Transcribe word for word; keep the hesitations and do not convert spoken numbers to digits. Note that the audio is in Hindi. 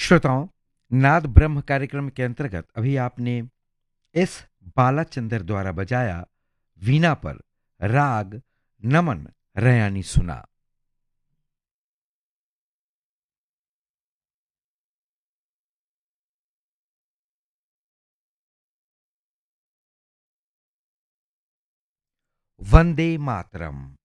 श्रोताओं, नाद ब्रह्म कार्यक्रम के अंतर्गत अभी आपने एस बालाचंदर द्वारा बजाया वीणा पर राग नमन रयानी सुना। वंदे मातरम।